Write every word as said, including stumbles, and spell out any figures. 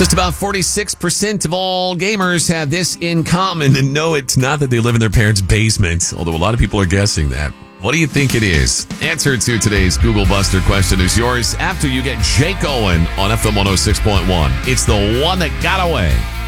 Just about forty-six percent of all gamers have this in common. And no, it's not that they live in their parents' basement, although a lot of people are guessing that. What do you think it is? Answer to today's Google Buster question is yours after you get Jake Owen on F M one oh six point one. It's the one that got away.